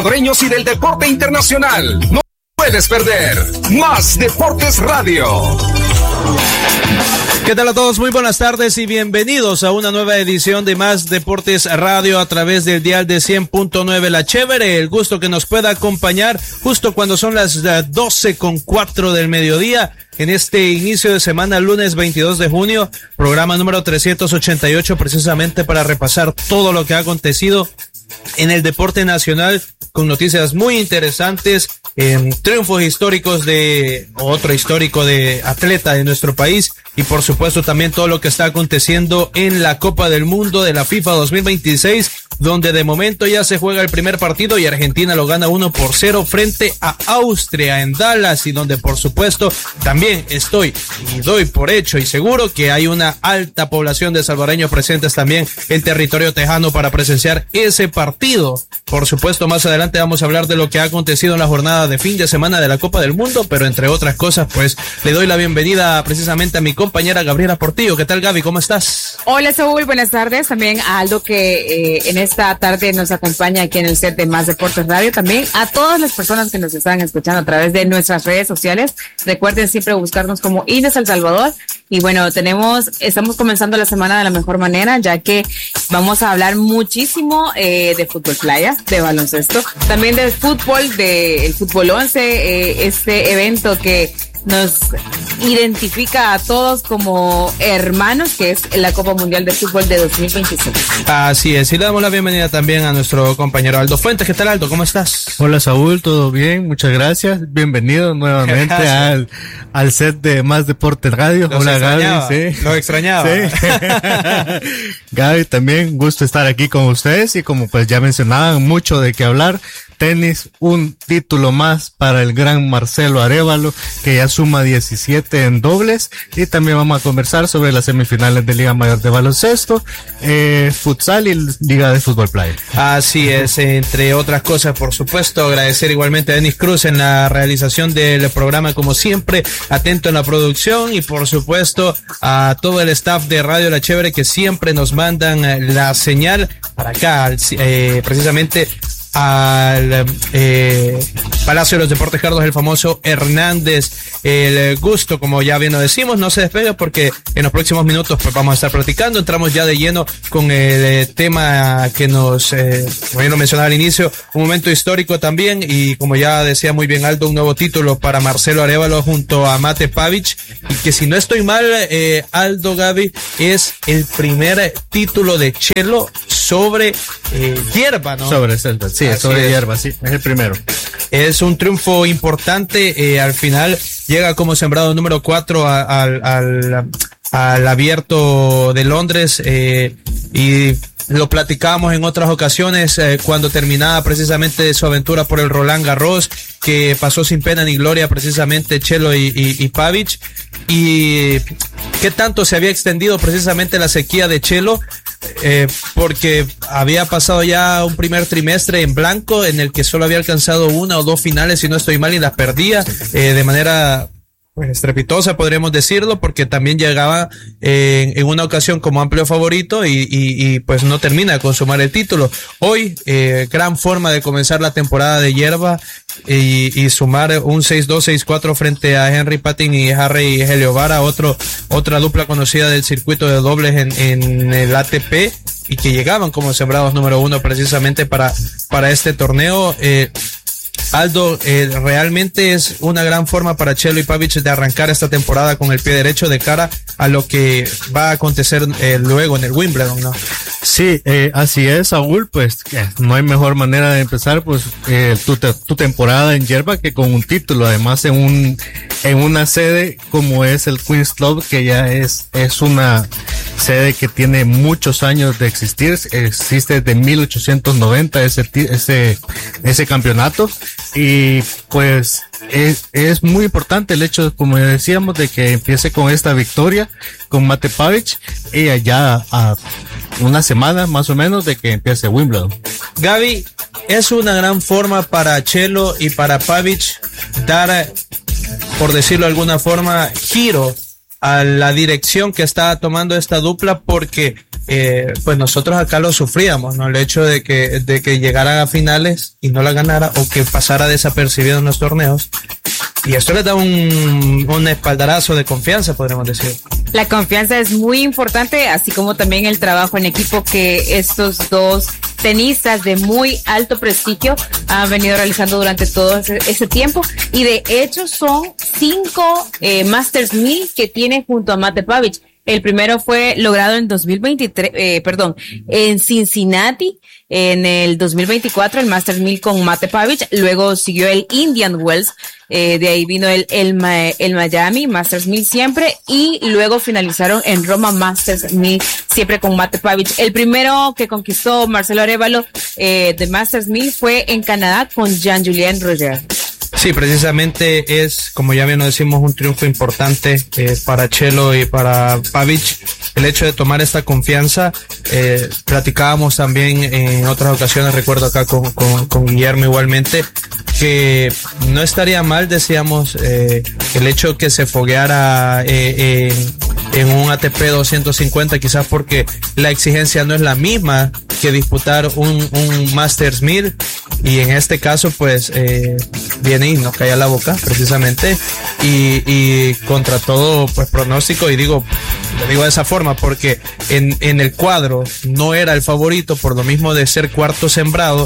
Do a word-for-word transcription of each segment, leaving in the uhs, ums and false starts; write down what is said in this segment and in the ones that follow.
salvadoreños y del deporte internacional. No puedes perder Más Deportes Radio. ¿Qué tal a todos? Muy buenas tardes y bienvenidos a una nueva edición de Más Deportes Radio a través del dial de cien punto nueve La Chévere. El gusto que nos pueda acompañar justo cuando son las doce con cuatro del mediodía en este inicio de semana, lunes veintidós de junio, programa número trescientos ochenta y ocho, precisamente para repasar todo lo que ha acontecido en el deporte nacional, con noticias muy interesantes, eh, triunfos históricos de otro histórico de atleta de nuestro país y por supuesto también todo lo que está aconteciendo en la Copa del Mundo de la FIFA dos mil veintiséis, donde de momento ya se juega el primer partido y Argentina lo gana uno por cero frente a Austria en Dallas, y donde por supuesto también estoy y doy por hecho y seguro que hay una alta población de salvadoreños presentes también en territorio tejano para presenciar ese partido. Por supuesto, más adelante vamos a hablar de lo que ha acontecido en la jornada de fin de semana de la Copa del Mundo, pero entre otras cosas, pues le doy la bienvenida precisamente a mi compañera Gabriela Portillo. ¿Qué tal, Gaby? ¿Cómo estás? Hola, Saúl, buenas tardes. También a Aldo, que eh, en esta tarde nos acompaña aquí en el set de Más Deportes Radio. También a todas las personas que nos están escuchando a través de nuestras redes sociales. Recuerden siempre buscarnos como Ines El Salvador. Y bueno, tenemos, estamos comenzando la semana de la mejor manera, ya que vamos a hablar muchísimo eh, de fútbol playa, de baloncesto, también del fútbol, del fútbol once, eh, este evento que nos identifica a todos como hermanos, que es la Copa Mundial de Fútbol de dos mil veintiséis. Así es, y le damos la bienvenida también a nuestro compañero Aldo Fuentes. ¿Qué tal, Aldo? ¿Cómo estás? Hola, Saúl, todo bien, muchas gracias. Bienvenido nuevamente al, al set de Más Deportes Radio. Los Hola, extrañaba, Gaby. Sí. Lo extrañaba. Sí. Gaby, también gusto estar aquí con ustedes y como pues ya mencionaban, mucho de qué hablar. Tenis, un título más para el gran Marcelo Arévalo, que ya suma diecisiete en dobles, y también vamos a conversar sobre las semifinales de Liga Mayor de Baloncesto, eh, futsal y Liga de Fútbol Playa. Así es, entre otras cosas, por supuesto, agradecer igualmente a Denis Cruz en la realización del programa, como siempre, atento en la producción, y por supuesto a todo el staff de Radio La Chévere que siempre nos mandan la señal para acá, eh, precisamente al eh, Palacio de los Deportes Carlos, el famoso Hernández. El gusto, como ya bien lo decimos, no se despegue porque en los próximos minutos pues vamos a estar platicando. Entramos ya de lleno con el eh, tema que nos, eh, como ya lo mencionaba al inicio, un momento histórico también, y como ya decía muy bien Aldo, un nuevo título para Marcelo Arévalo junto a Mate Pavic, y que si no estoy mal, eh, Aldo, Gaby, es el primer título de Chelo sobre eh, hierba, ¿no? Sobre selva, sí, Así sobre es. hierba, sí, es el primero. Es un triunfo importante, eh, al final llega como sembrado número cuatro al, al, al abierto de Londres, eh, y lo platicábamos en otras ocasiones eh, cuando terminaba precisamente su aventura por el Roland Garros, que pasó sin pena ni gloria precisamente Chelo y, y, y Pavic, y qué tanto se había extendido precisamente la sequía de Chelo, eh, porque había pasado ya un primer trimestre en blanco en el que solo había alcanzado una o dos finales, si no estoy mal, y las perdía eh, de manera pues estrepitosa, podríamos decirlo, porque también llegaba eh, en una ocasión como amplio favorito y, y, y pues no termina de consumar el título. Hoy, eh, gran forma de comenzar la temporada de hierba y, y sumar un seis dos, seis cuatro frente a Henry Pattin y Harry Heliovara, otro, otra dupla conocida del circuito de dobles en, en el A T P, y que llegaban como sembrados número uno precisamente para, para este torneo. Eh, Aldo, eh, realmente es una gran forma para Chelo y Pavic de arrancar esta temporada con el pie derecho de cara a lo que va a acontecer eh, luego en el Wimbledon, ¿no? Sí, eh, así es, Saúl, pues eh, no hay mejor manera de empezar pues eh, tu, te, tu temporada en hierba que con un título, además en un en una sede como es el Queen's Club, que ya es es una sede que tiene muchos años de existir, existe desde mil ochocientos noventa ese ese ese campeonato, y pues es, es muy importante el hecho, como decíamos, de que empiece con esta victoria con Mate Pavic y allá a una semana más o menos de que empiece Wimbledon. Gaby, es una gran forma para Chelo y para Pavic dar, por decirlo de alguna forma, giro a la dirección que está tomando esta dupla, porque eh, pues nosotros acá lo sufríamos, ¿no? El hecho de que, de que llegara a finales y no la ganara, o que pasara desapercibido en los torneos. Y esto le da un, un espaldarazo de confianza, podríamos decir. La confianza es muy importante, así como también el trabajo en equipo que estos dos tenistas de muy alto prestigio han venido realizando durante todo ese, ese tiempo. Y de hecho son cinco eh, Masters mil que tiene junto a Mate Pavic. El primero fue logrado en dos mil veintitrés, eh, perdón, en Cincinnati, en el dos mil veinticuatro, el Masters mil con Mate Pavic. Luego siguió el Indian Wells, eh, de ahí vino el, el, el Miami Masters mil siempre, y luego finalizaron en Roma Masters mil siempre con Mate Pavic. El primero que conquistó Marcelo Arévalo eh, de Masters mil fue en Canadá con Jean-Julien Roger. Sí, precisamente es, como ya bien lo decimos, un triunfo importante eh, para Chelo y para Pavic. El hecho de tomar esta confianza, eh, platicábamos también en otras ocasiones, recuerdo acá con, con, con Guillermo igualmente, que no estaría mal, decíamos, eh, el hecho que se fogueara eh, en, en un A T P doscientos cincuenta, quizás porque la exigencia no es la misma que disputar un, un Masters mil, y en este caso pues eh, viene y nos calla la boca precisamente, y, y contra todo pues pronóstico, y digo, lo digo de esa forma porque en, en el cuadro no era el favorito por lo mismo de ser cuarto sembrado,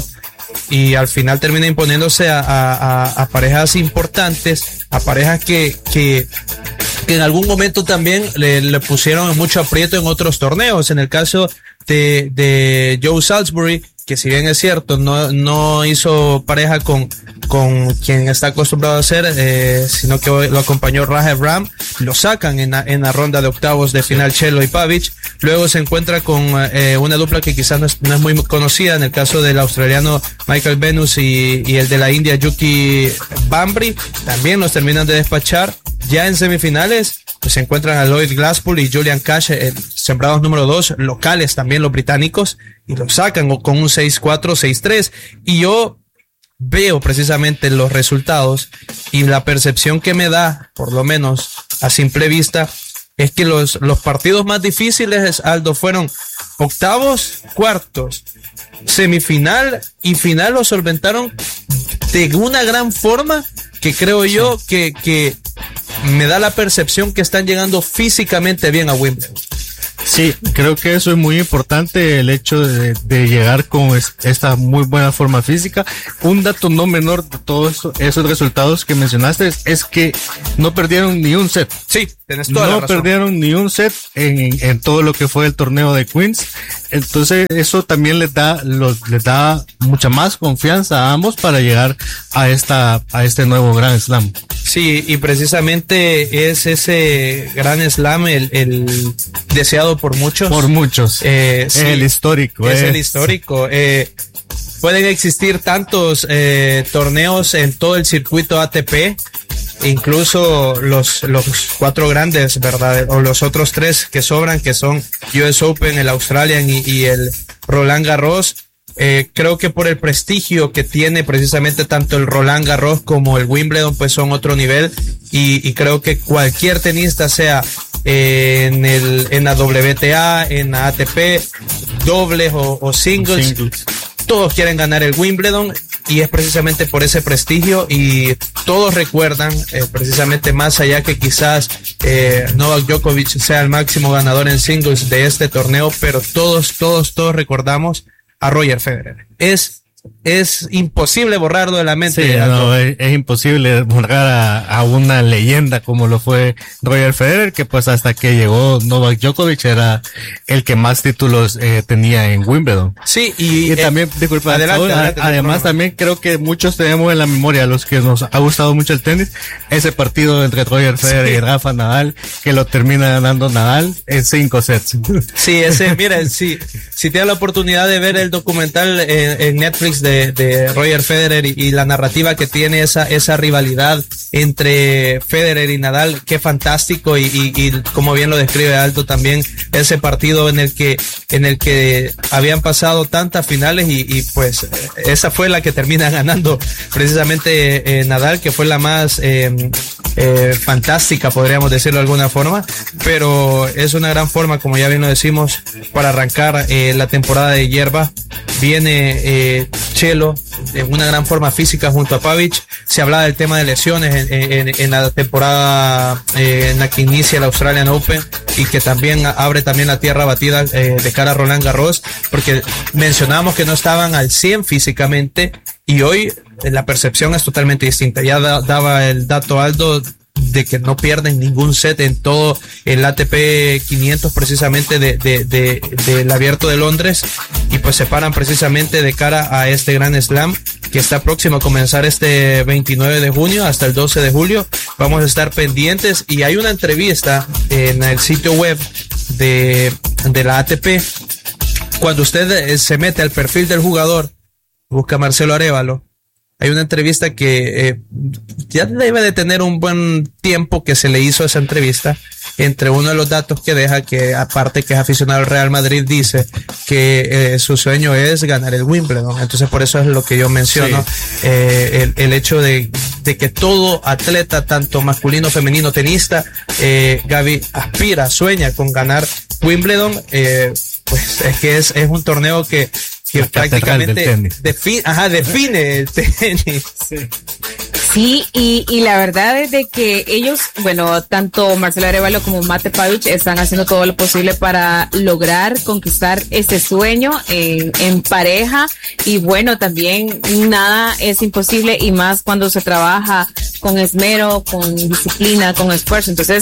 y al final termina imponiéndose a, a, a parejas importantes, a parejas que, que, que en algún momento también le, le pusieron mucho aprieto en otros torneos. En el caso de, de Joe Salisbury, que si bien es cierto, no, no hizo pareja con, con quien está acostumbrado a hacer, eh, sino que lo acompañó Raheem Ram, lo sacan en la, en la ronda de octavos de final Chelo y Pavic. Luego se encuentra con eh, una dupla que quizás no es, no es muy conocida, en el caso del australiano Michael Venus y, y el de la India Yuki Bambri, también los terminan de despachar. Ya en semifinales pues se encuentran a Lloyd Glasspool y Julian Cash, eh, sembrados número dos, locales también los británicos, y los sacan con un seis cuatro, seis tres. Y yo veo precisamente los resultados, y la percepción que me da, por lo menos a simple vista, es que los, los partidos más difíciles, Aldo, fueron octavos, cuartos, semifinal y final, los solventaron de una gran forma, que creo yo que, que me da la percepción que están llegando físicamente bien a Wimbledon. Sí, creo que eso es muy importante, el hecho de, de llegar con es, esta muy buena forma física. Un dato no menor de todos eso, esos resultados que mencionaste es, es que no perdieron ni un set. Sí, tenés toda no la razón. perdieron ni un set en, en, en todo lo que fue el torneo de Queens. Entonces eso también les da los les da mucha más confianza a ambos para llegar a esta a este nuevo Grand Slam. Sí, y precisamente es ese Grand Slam el, el deseado por muchos. Por muchos. Eh, sí, el histórico. Es eh. el histórico. Eh, pueden existir tantos eh, torneos en todo el circuito A T P, incluso los, los cuatro grandes, ¿verdad? O los otros tres que sobran, que son U S Open, el Australian y, y el Roland Garros. Eh, creo que por el prestigio que tiene precisamente tanto el Roland Garros como el Wimbledon, pues son otro nivel, y, y creo que cualquier tenista, sea eh, en el en la W T A, en la A T P, dobles o, o singles, singles, todos quieren ganar el Wimbledon, y es precisamente por ese prestigio, y todos recuerdan eh, precisamente, más allá que quizás eh, Novak Djokovic sea el máximo ganador en singles de este torneo, pero todos, todos, todos recordamos a Roger Federer. Es es imposible borrarlo de la mente. Sí, no, es, es imposible borrar a, a una leyenda como lo fue Roger Federer, que pues hasta que llegó Novak Djokovic era el que más títulos eh, tenía en Wimbledon. Sí, y, y eh, también, disculpa, adelante, todo, adelante, además también creo que muchos tenemos en la memoria, los que nos ha gustado mucho el tenis, ese partido entre Roger Federer sí. y Rafa Nadal, que lo termina ganando Nadal en cinco sets. Sí, ese, mira, si, si tienes la oportunidad de ver el documental en, en Netflix de, de Roger Federer y, y la narrativa que tiene esa, esa rivalidad entre Federer y Nadal, qué fantástico, y, y, y como bien lo describe Aldo también, ese partido en el que, en el que habían pasado tantas finales, y, y pues esa fue la que termina ganando precisamente eh, Nadal, que fue la más, eh, eh, fantástica, podríamos decirlo de alguna forma, pero es una gran forma, como ya bien lo decimos, para arrancar eh, la temporada de hierba. Viene eh, Chelo en una gran forma física junto a Pavic. Se hablaba del tema de lesiones en, en, en la temporada eh, en la que inicia el Australian Open y que también abre también la tierra batida eh, de cara a Roland Garros, porque mencionábamos que no estaban al cien físicamente y hoy eh, la percepción es totalmente distinta. Ya da, daba el dato Aldo de que no pierden ningún set en todo el A T P quinientos precisamente de, de, de, del Abierto de Londres, y pues se paran precisamente de cara a este Grand Slam que está próximo a comenzar este veintinueve de junio hasta el doce de julio. Vamos a estar pendientes y hay una entrevista en el sitio web de, de la A T P. Cuando usted se mete al perfil del jugador, busca Marcelo Arévalo, hay una entrevista que eh, ya debe de tener un buen tiempo que se le hizo esa entrevista. Entre uno de los datos que deja, que aparte que es aficionado al Real Madrid, dice que eh, su sueño es ganar el Wimbledon. Entonces por eso es lo que yo menciono, sí. eh, el, el hecho de, de que todo atleta, tanto masculino, femenino, tenista, eh, Gaby aspira, sueña con ganar Wimbledon. Eh, pues es que es, es un torneo que que prácticamente define, ajá, define el tenis. Sí, sí y, y la verdad es de que ellos, bueno, tanto Marcelo Arévalo como Mate Pavic están haciendo todo lo posible para lograr conquistar ese sueño en, en pareja, y bueno, también nada es imposible, y más cuando se trabaja con esmero, con disciplina, con esfuerzo. Entonces,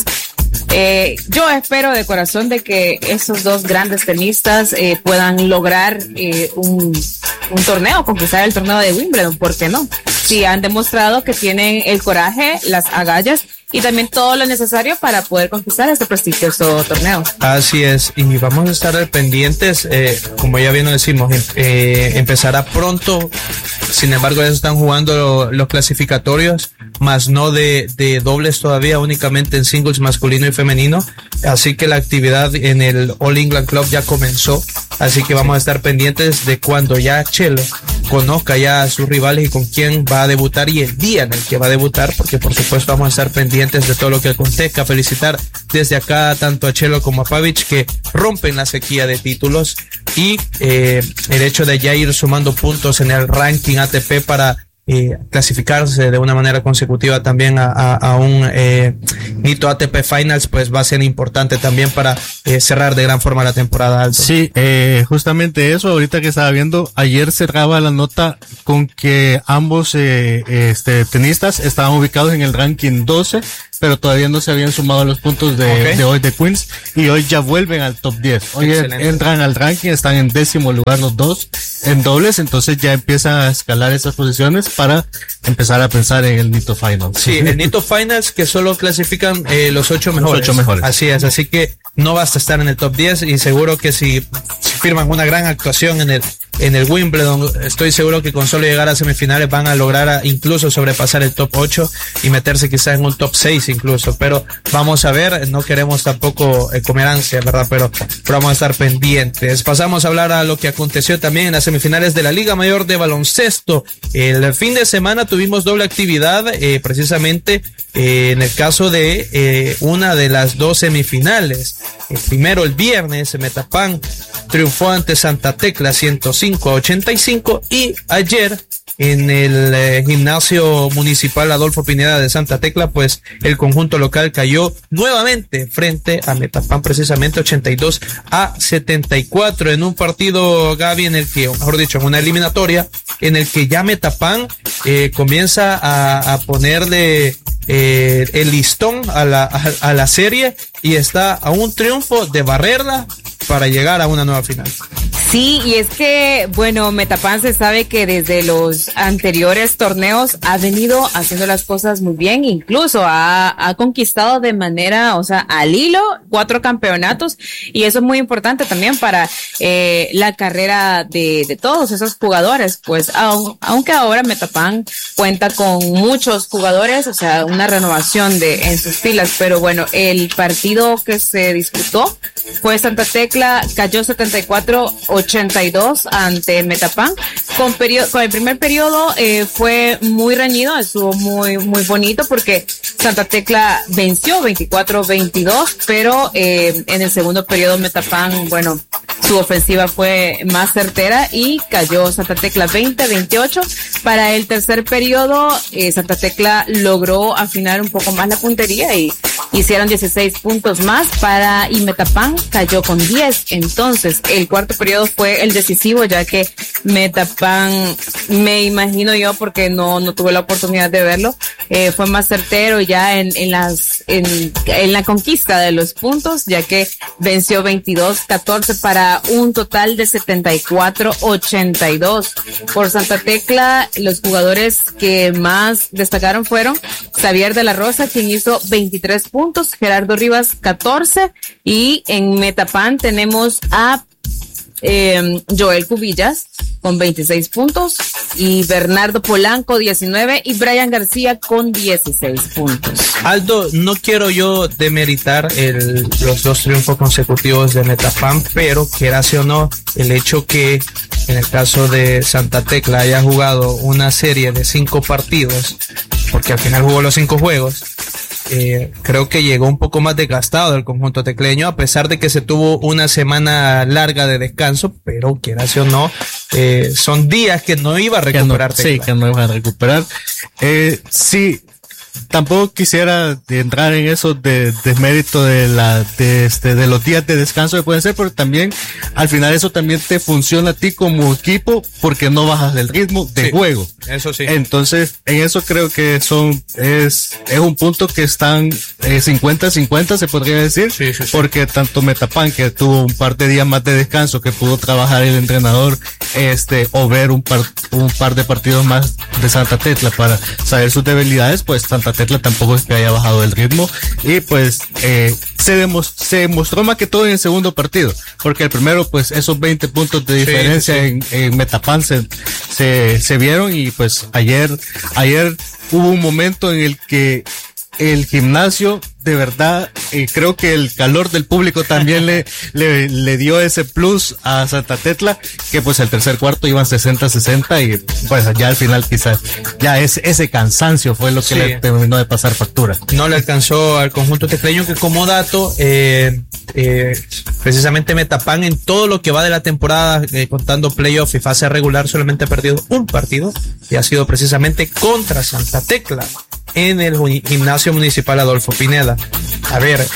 Eh, yo espero de corazón de que esos dos grandes tenistas eh, puedan lograr eh, un, un torneo, conquistar el torneo de Wimbledon, ¿por qué no? Sí, han demostrado que tienen el coraje, las agallas y también todo lo necesario para poder conquistar este prestigioso torneo. Así es, y vamos a estar pendientes, eh, como ya bien lo decimos, eh, empezará pronto. Sin embargo, ya están jugando los clasificatorios, más no de, de dobles todavía, únicamente en singles masculino y femenino. Así que la actividad en el All England Club ya comenzó. Así que vamos a estar pendientes de cuando ya Chelo conozca ya a sus rivales y con quién va a debutar y el día en el que va a debutar, porque por supuesto vamos a estar pendientes de todo lo que acontezca. Felicitar desde acá tanto a Chelo como a Pavic, que rompen la sequía de títulos, y eh, el hecho de ya ir sumando puntos en el ranking A T P para eh, clasificarse de una manera consecutiva también a, a, a un eh, hito A T P Finals, pues va a ser importante también para eh, cerrar de gran forma la temporada alta. Sí, eh, justamente eso, ahorita que estaba viendo, ayer cerraba la nota con que ambos eh, este, tenistas estaban ubicados en el ranking doce, pero todavía no se habían sumado los puntos de, okay. de hoy de Queens, y hoy ya vuelven al top diez. Hoy Excelente. Entran al ranking, están en décimo lugar los dos en dobles, entonces ya empiezan a escalar esas posiciones para empezar a pensar en el Nitto Finals. Sí, el Nitto Finals, que solo clasifican eh, los ocho mejores. Los ocho mejores. Así es, así que no basta estar en el top diez, y seguro que si, si firman una gran actuación en el en el Wimbledon, estoy seguro que con solo llegar a semifinales van a lograr a incluso sobrepasar el top ocho y meterse quizás en un top seis incluso, pero vamos a ver, no queremos tampoco eh, comer ansia, ¿verdad? Pero, pero vamos a estar pendientes. Pasamos a hablar a lo que aconteció también en las semifinales de la Liga Mayor de Baloncesto. El fin de semana tuvimos doble actividad, eh, precisamente eh, en el caso de eh, una de las dos semifinales. El primero, el viernes, Metapan triunfó ante Santa Tecla ciento cinco a ochenta y cinco, y ayer en el eh, gimnasio municipal Adolfo Pineda de Santa Tecla, pues el conjunto local cayó nuevamente frente a Metapan, precisamente ochenta y dos a setenta y cuatro, en un partido, Gaby, en el que, o mejor dicho, en una eliminatoria en el que ya Metapan eh, comienza a, a ponerle eh, el listón a la, a, a la serie, y está a un triunfo de barrerla para llegar a una nueva final. Sí, y es que, bueno, Metapan se sabe que desde los anteriores torneos ha venido haciendo las cosas muy bien, incluso ha, ha conquistado de manera, o sea, al hilo, cuatro campeonatos, y eso es muy importante también para eh, la carrera de, de todos esos jugadores, pues aun, aunque ahora Metapan cuenta con muchos jugadores, o sea, una renovación de en sus filas, pero bueno, el partido que se disputó fue Santa Tecla, cayó setenta y cuatro a ochenta y dos ante Metapan. Con, periodo, con el primer periodo eh, fue muy reñido, estuvo muy, muy bonito porque Santa Tecla venció veinticuatro veintidós, pero eh, en el segundo periodo Metapan, bueno, su ofensiva fue más certera y cayó Santa Tecla veinte veintiocho. Para el tercer periodo, eh, Santa Tecla logró afinar un poco más la puntería y hicieron dieciséis puntos más para y Metapan cayó con diez. Entonces, el cuarto periodo fue el decisivo, ya que Metapan, me imagino yo, porque no, no tuve la oportunidad de verlo, eh, fue más certero ya en, en las, en, en la conquista de los puntos, ya que venció veintidós catorce para un total de setenta y cuatro ochenta y dos. Por Santa Tecla, los jugadores que más destacaron fueron Xavier de la Rosa, quien hizo veintitrés puntos, Gerardo Rivas catorce, y en Metapan tenemos a eh, Joel Cubillas con veintiséis puntos y Bernardo Polanco diecinueve y Brian García con dieciséis puntos. Aldo, no quiero yo demeritar el, los dos triunfos consecutivos de Metapan, pero quieras o no, el hecho que en el caso de Santa Tecla haya jugado una serie de cinco partidos, porque al final jugó los cinco juegos, Eh, creo que llegó un poco más desgastado el conjunto tecleño, a pesar de que se tuvo una semana larga de descanso, pero quieras o no, eh, son días que no iba a recuperar. Que no, sí, que no iba a recuperar. Eh, sí, tampoco quisiera de entrar en eso de desmérito de la de este de los días de descanso que pueden ser, pero también al final eso también te funciona a ti como equipo porque no bajas el ritmo de sí, juego. Eso sí. Entonces, en eso creo que son es es un punto que están eh, cincuenta cincuenta se podría decir, sí, sí, sí. Porque tanto Metapan, que tuvo un par de días más de descanso, que pudo trabajar el entrenador este o ver un par un par de partidos más de Santa Tecla para saber sus debilidades, pues Santa Tecla tampoco es que haya bajado el ritmo y pues eh, se, demos, se demostró más que todo en el segundo partido, porque el primero pues esos veinte puntos de diferencia sí, sí. En, en Metapan se, se, se vieron y pues ayer, ayer hubo un momento en el que el gimnasio de verdad, eh, creo que el calor del público también le, le, le dio ese plus a Santa Tecla, que pues el tercer cuarto iban sesenta sesenta y pues ya al final quizás ya es, ese cansancio fue lo que sí. Le terminó de pasar factura. No le alcanzó al conjunto tecleño, que como dato, eh, eh, precisamente Metapan en todo lo que va de la temporada, eh, contando playoff y fase regular, solamente ha perdido un partido y ha sido precisamente contra Santa Tecla en el gimnasio municipal Adolfo Pineda. A ver,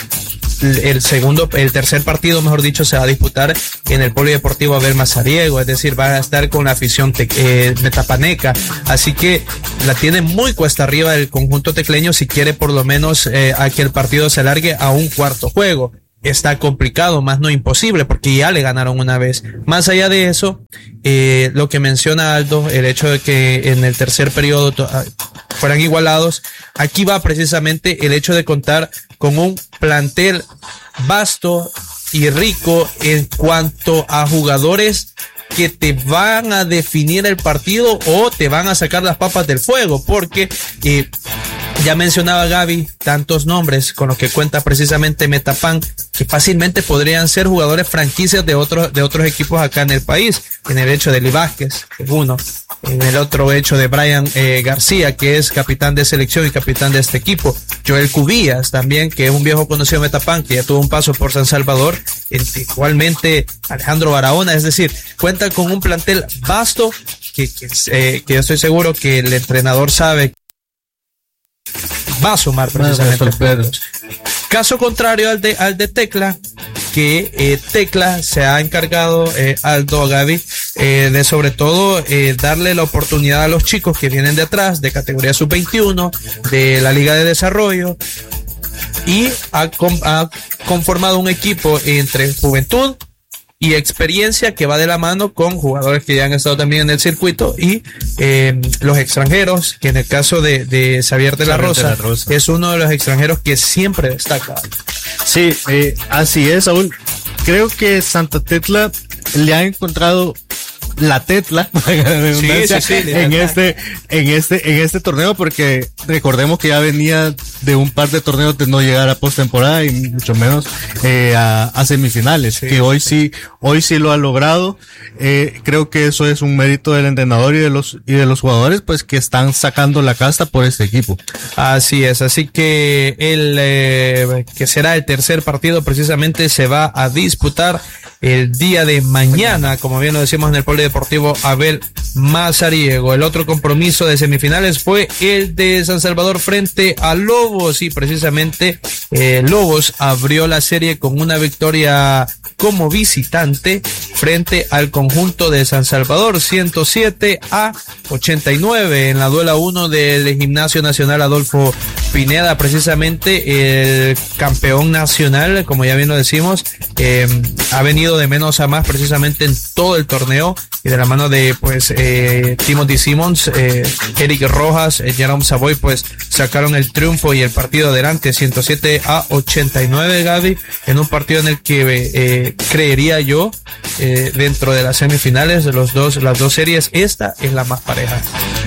el segundo, el tercer partido, mejor dicho, se va a disputar en el Polideportivo Abel Mazariego, es decir, va a estar con la afición te, eh, metapaneca, así que la tiene muy cuesta arriba el conjunto tecleño si quiere por lo menos eh, a que el partido se alargue a un cuarto juego. Está complicado, más no imposible, porque ya le ganaron una vez. Más allá de eso, eh, lo que menciona Aldo, el hecho de que en el tercer periodo to- fueran igualados, aquí va precisamente el hecho de contar con un plantel vasto y rico en cuanto a jugadores que te van a definir el partido o te van a sacar las papas del fuego, porque eh, ya mencionaba Gaby tantos nombres con los que cuenta precisamente Metapan, que fácilmente podrían ser jugadores franquicias de otros de otros equipos acá en el país. En el hecho de Eli Vázquez, que es uno. En el otro hecho de Brian eh, García, que es capitán de selección y capitán de este equipo. Joel Cubillas también, que es un viejo conocido de Metapan, que ya tuvo un paso por San Salvador. Igualmente Alejandro Barahona, es decir, cuenta con un plantel vasto que, que, eh, que yo estoy seguro que el entrenador sabe va a sumar precisamente. Caso contrario al de, al de Tecla, que eh, Tecla se ha encargado, eh, Aldo, Gaby, eh, de sobre todo eh, darle la oportunidad a los chicos que vienen de atrás, de categoría sub veintiuno, de la Liga de Desarrollo, y ha, ha conformado un equipo entre juventud y experiencia que va de la mano con jugadores que ya han estado también en el circuito y eh, los extranjeros, que en el caso de, de Xavier de la, Rosa, de la Rosa es uno de los extranjeros que siempre destaca. Sí, eh, así es, Saúl. Creo que Santa Tecla le ha encontrado la tetla sí, sí, sí, en este en este en este torneo, porque recordemos que ya venía de un par de torneos de no llegar a postemporada y mucho menos eh, a, a semifinales, sí. que hoy sí hoy sí lo ha logrado. Eh, creo que eso es un mérito del entrenador y de los y de los jugadores, pues, que están sacando la casta por este equipo. Así es, así que el eh, que será el tercer partido precisamente se va a disputar el día de mañana, como bien lo decimos en el Polideportivo Abel Mazariego. El otro compromiso de semifinales fue el de San Salvador frente a Lobos, y precisamente eh, Lobos abrió la serie con una victoria como visitante frente al conjunto de San Salvador, ciento siete a ochenta y nueve en la duela uno del Gimnasio Nacional Adolfo Pineda. Precisamente el campeón nacional, como ya bien lo decimos, eh, ha venido de menos a más precisamente en todo el torneo, y de la mano de pues eh, Timothy Simmons, eh, Eric Rojas, eh, Jerome Savoy, pues sacaron el triunfo y el partido adelante, ciento siete a ochenta y nueve, Gaby, en un partido en el que eh, creería yo eh, dentro de las semifinales de los dos las dos series, esta es la más pareja.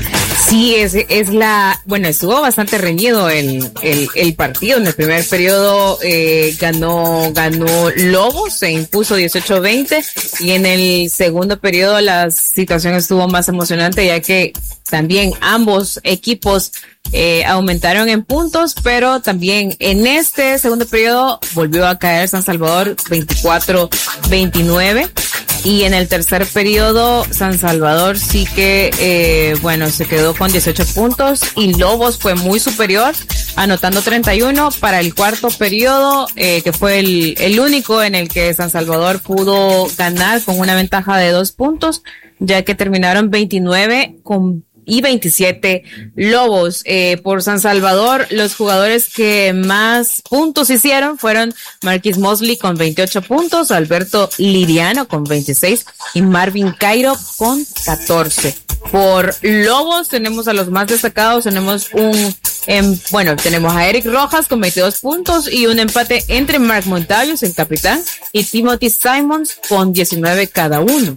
Sí, es, es la, bueno, estuvo bastante reñido el, el, el partido. En el primer periodo eh, ganó, ganó Lobos, se impuso dieciocho a veinte, y en el segundo periodo la situación estuvo más emocionante, ya que también ambos equipos eh, aumentaron en puntos, pero también en este segundo periodo volvió a caer San Salvador veinticuatro a veintinueve. Y en el tercer periodo, San Salvador sí que, eh, bueno, se quedó con dieciocho puntos, y Lobos fue muy superior, anotando treinta y uno. Para el cuarto periodo, eh, que fue el, el único en el que San Salvador pudo ganar con una ventaja de dos puntos, ya que terminaron veintinueve con y veintisiete Lobos. Eh, por San Salvador, los jugadores que más puntos hicieron fueron Marquis Mosley con veintiocho puntos, Alberto Liriano con veintiséis y Marvin Cairo con catorce. Por Lobos tenemos a los más destacados, tenemos un, eh, bueno, tenemos a Eric Rojas con veintidós puntos y un empate entre Mark Montavios, el capitán, y Timothy Simons con diecinueve cada uno.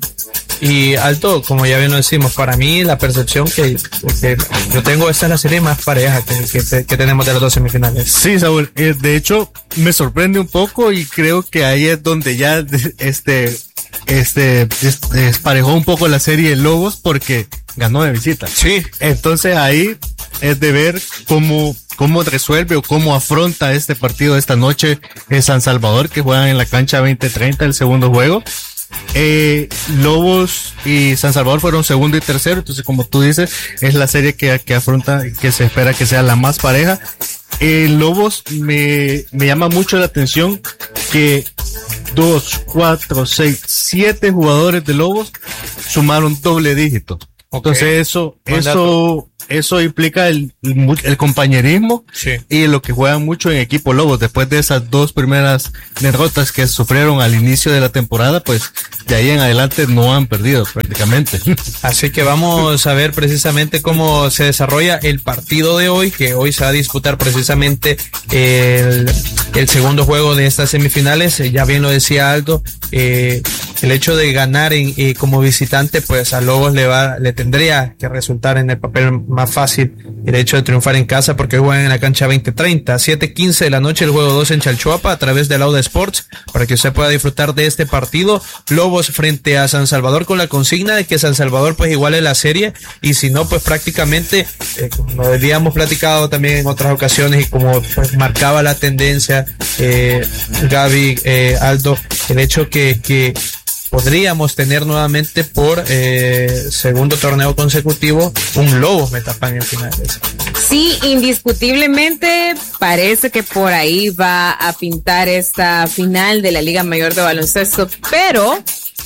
Y Alto, como ya bien lo decimos, para mí la percepción que, que yo tengo, esta es la serie más pareja que, que, que tenemos de las dos semifinales. Sí, Saúl, eh, de hecho me sorprende un poco, y creo que ahí es donde ya este este desparejó un poco la serie de Lobos, porque ganó de visita. Sí. Entonces ahí es de ver cómo cómo resuelve o cómo afronta este partido de esta noche en San Salvador, que juegan en la cancha veinte treinta el segundo juego. Eh, Lobos y San Salvador fueron segundo y tercero, entonces, como tú dices, es la serie que, que afronta, que se espera que sea la más pareja. Eh, Lobos me, me llama mucho la atención que dos, cuatro, seis, siete jugadores de Lobos sumaron doble dígito. Okay. Entonces eso, Buen eso, dato. eso implica el, el compañerismo, sí, y lo que juegan mucho en equipo Lobos. Después de esas dos primeras derrotas que sufrieron al inicio de la temporada, pues de ahí en adelante no han perdido prácticamente. Así que vamos a ver precisamente cómo se desarrolla el partido de hoy, que hoy se va a disputar precisamente el, el segundo juego de estas semifinales. Ya bien lo decía Aldo, eh, el hecho de ganar en, eh, como visitante, pues a Lobos le va, le tendría que resultar en el papel más fácil el hecho de triunfar en casa, porque juegan en la cancha veinte treinta, siete quince de la noche el juego dos en Chalchuapa a través de Lauda Sports, para que usted pueda disfrutar de este partido. Lobos frente a San Salvador, con la consigna de que San Salvador pues iguale la serie, y si no, pues prácticamente eh, como habíamos platicado también en otras ocasiones, y como pues marcaba la tendencia eh, Gaby, eh, Aldo, el hecho que, que podríamos tener nuevamente por eh, segundo torneo consecutivo un Lobos Metapan en finales. Sí, indiscutiblemente parece que por ahí va a pintar esta final de la Liga Mayor de Baloncesto, pero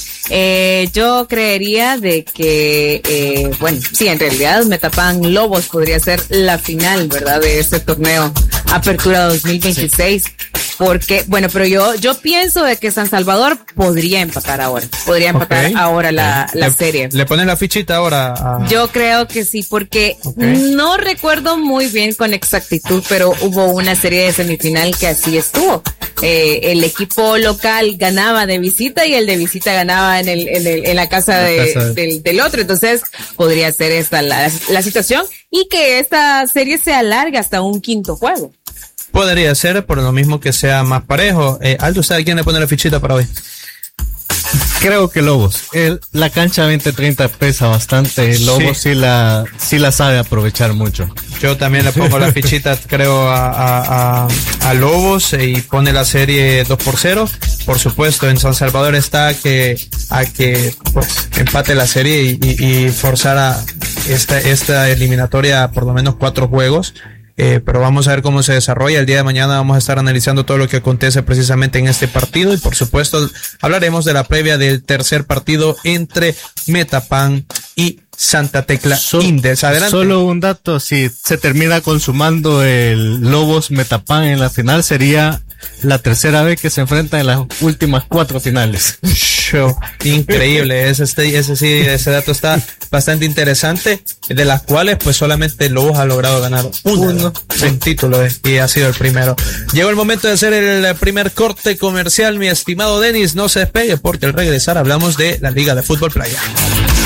Eh, yo creería de que, eh, bueno, sí, en realidad Metapan Lobos podría ser la final, ¿verdad?, de este torneo Apertura dos mil veintiséis. Sí. Porque, bueno, pero yo yo pienso de que San Salvador podría empatar ahora, podría empatar okay. ahora la, la le, serie. ¿Le ponen la fichita ahora? A... Yo creo que sí, porque okay. no recuerdo muy bien con exactitud, pero hubo una serie de semifinal que así estuvo. eh, el equipo local ganaba de visita y el de visita ganaba en el, en el, en la casa, de, la casa de... Del, del otro. Entonces, podría ser esta la, la situación y que esta serie se alargue hasta un quinto juego. Podría ser, por lo mismo que sea más parejo. Eh, Aldo, ¿sabe quién le pone la fichita para hoy? Creo que Lobos. El, la cancha veinte treinta pesa bastante. Lobos sí. sí la sí la sabe aprovechar mucho. Yo también le pongo la fichita, creo, a, a, a, a Lobos y pone la serie dos por cero. Por supuesto, en San Salvador está que a que pues empate la serie y, y, y forzar a esta, esta eliminatoria por lo menos cuatro juegos. Eh, pero vamos a ver cómo se desarrolla. El día de mañana vamos a estar analizando todo lo que acontece precisamente en este partido y por supuesto hablaremos de la previa del tercer partido entre Metapan y Santa Tecla so, Indes. Adelante. Solo un dato, si se termina consumando el Lobos Metapan en la final, sería la tercera vez que se enfrentan en las últimas cuatro finales. Show. Increíble, ese, ese sí, ese dato está bastante interesante, de las cuales pues solamente Lobos ha logrado ganar uno, un título y ha sido el primero. Llegó el momento de hacer el primer corte comercial, mi estimado Denis, no se despegue porque al regresar hablamos de la Liga de Fútbol Playa.